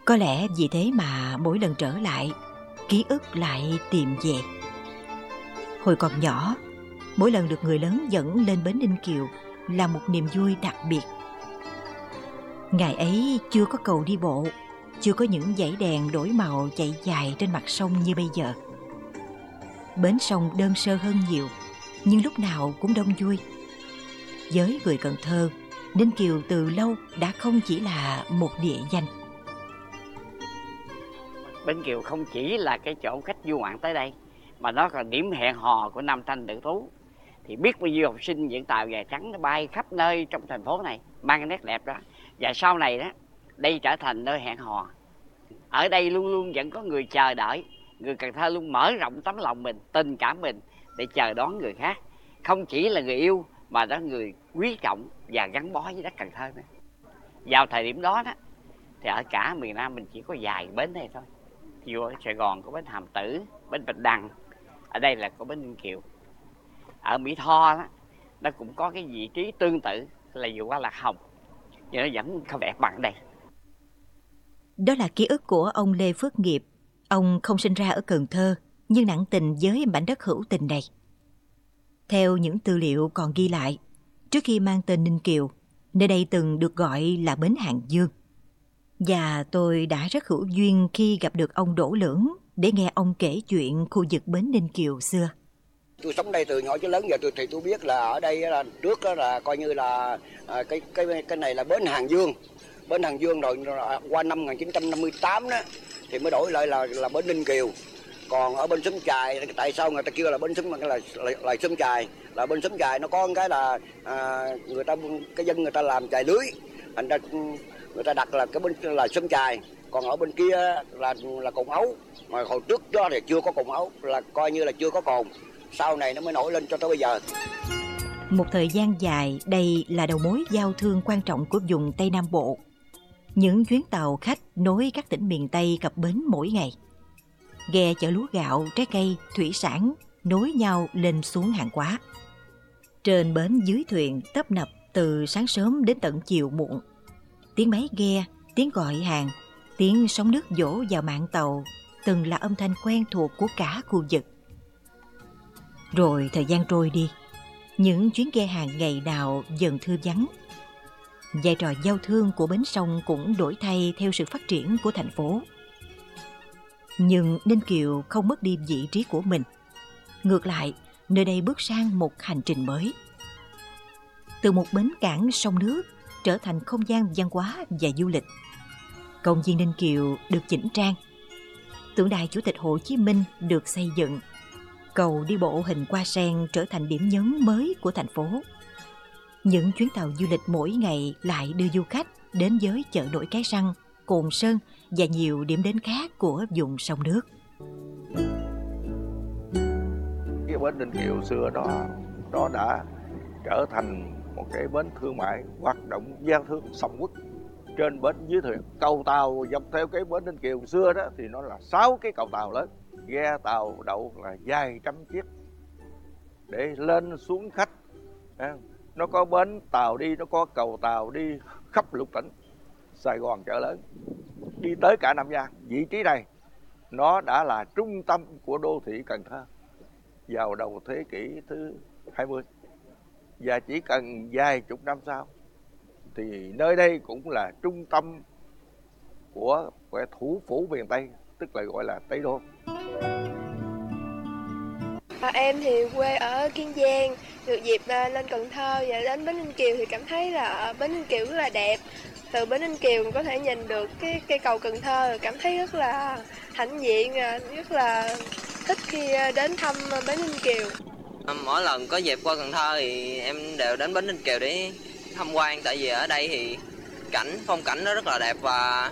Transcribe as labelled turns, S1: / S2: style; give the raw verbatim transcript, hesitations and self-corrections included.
S1: Có lẽ vì thế mà mỗi lần trở lại, ký ức lại tìm về. Hồi còn nhỏ, mỗi lần được người lớn dẫn lên bến Ninh Kiều là một niềm vui đặc biệt. Ngày ấy chưa có cầu đi bộ, chưa có những dãy đèn đổi màu chạy dài trên mặt sông như bây giờ. Bến sông đơn sơ hơn nhiều, nhưng lúc nào cũng đông vui. Với người Cần Thơ, Ninh Kiều từ lâu đã không chỉ là một địa danh.
S2: Bến Kiều không chỉ là cái chỗ khách du ngoạn tới đây, mà nó còn điểm hẹn hò của nam thanh nữ tú. Thì biết bao nhiêu học sinh những tàu ghe trắng nó bay khắp nơi trong thành phố này, mang cái nét đẹp đó. Và sau này đó, đây trở thành nơi hẹn hò. Ở đây luôn luôn vẫn có người chờ đợi. Người Cần Thơ luôn mở rộng tấm lòng mình, tình cảm mình để chờ đón người khác. Không chỉ là người yêu, mà đó người quý trọng và gắn bó với đất Cần Thơ nữa. Vào thời điểm đó đó, thì ở cả miền Nam mình chỉ có vài bến này thôi. Ví dụ ở Sài Gòn có bến Hàm Tử, bến Bạch Đằng, ở đây là có bến Ninh Kiều. Ở Mỹ Tho đó, nó cũng có cái vị trí tương tự là dù qua Lạc Hồng, nhưng nó vẫn không đẹp bằng đây.
S1: Đó là ký ức của ông Lê Phước Nghiệp. Ông không sinh ra ở Cần Thơ, nhưng nặng tình với mảnh đất hữu tình này. Theo những tư liệu còn ghi lại, trước khi mang tên Ninh Kiều, nơi đây từng được gọi là bến Hàng Dương. Và tôi đã rất hữu duyên khi gặp được ông Đỗ Lưỡng để nghe ông kể chuyện khu vực bến Ninh Kiều xưa.
S3: Tôi sống đây từ nhỏ tới lớn giờ tôi thì tôi biết là ở đây là trước đó là coi như là à, cái cái cái này là bến Hàng Dương. Bến Hàng Dương rồi, rồi qua năm một nghìn chín trăm năm mươi tám đó thì mới đổi lại là là bến Ninh Kiều. Còn ở bên Xóm Chài, tại sao người ta kêu là bến Xóm là là, là Xóm Chài? Là bên Xóm Chài nó có cái là à, người ta cái dân người ta làm chài lưới, thành ra người ta đặt là cái bên là Xóm Chài. Còn ở bên kia là là Cồn Ấu, mà hồi trước đó thì chưa có Cồn Ấu, là coi như là chưa có cồn. Sau này nó mới nổi lên cho tới bây giờ.
S1: Một thời gian dài, đây là đầu mối giao thương quan trọng của vùng Tây Nam Bộ. Những chuyến tàu khách nối các tỉnh miền Tây cập bến mỗi ngày. Ghe chở lúa gạo, trái cây, thủy sản nối nhau lên xuống hàng hóa. Trên bến dưới thuyền tấp nập từ sáng sớm đến tận chiều muộn. Tiếng máy ghe, tiếng gọi hàng, tiếng sóng nước vỗ vào mạn tàu từng là âm thanh quen thuộc của cả khu vực. Rồi thời gian trôi đi, những chuyến ghe hàng ngày nào dần thưa vắng. Vai trò giao thương của bến sông cũng đổi thay theo sự phát triển của thành phố. Nhưng Ninh Kiều không mất đi vị trí của mình. Ngược lại, nơi đây bước sang một hành trình mới. Từ một bến cảng sông nước trở thành không gian văn hóa và du lịch. Công viên Ninh Kiều được chỉnh trang. Tượng đài Chủ tịch Hồ Chí Minh được xây dựng. Cầu đi bộ hình hoa sen trở thành điểm nhấn mới của thành phố. Những chuyến tàu du lịch mỗi ngày lại đưa du khách đến với chợ nổi Cái Răng, Cồn Sơn và nhiều điểm đến khác của vùng sông nước.
S4: Cái bến Ninh Kiều xưa đó, đó đã trở thành một cái bến thương mại hoạt động giao thương sông quốc. Trên bến dưới thuyền, cầu tàu dọc theo cái bến Ninh Kiều xưa đó thì nó là sáu cái cầu tàu lớn. Ghe tàu đậu là vài trăm chiếc để lên xuống khách. Nó có bến tàu đi, nó có cầu tàu đi khắp lục tỉnh Sài Gòn chợ lớn, đi tới cả Nam Giang. Vị trí này nó đã là trung tâm của đô thị Cần Thơ vào đầu thế kỷ thứ hai mươi. Và chỉ cần vài chục năm sau thì nơi đây cũng là trung tâm của thủ phủ miền Tây, tức là gọi là Tây Đô.
S5: À, em thì quê ở Kiên Giang, được dịp à, lên Cần Thơ và đến bến Ninh Kiều thì cảm thấy là bến Ninh Kiều rất là đẹp. Từ bến Ninh Kiều có thể nhìn được cái cây cầu Cần Thơ, cảm thấy rất là hãnh diện, rất là thích khi đến thăm bến Ninh Kiều.
S6: Mỗi lần có dịp qua Cần Thơ thì em đều đến bến Ninh Kiều để tham quan, tại vì ở đây thì cảnh phong cảnh nó rất là đẹp và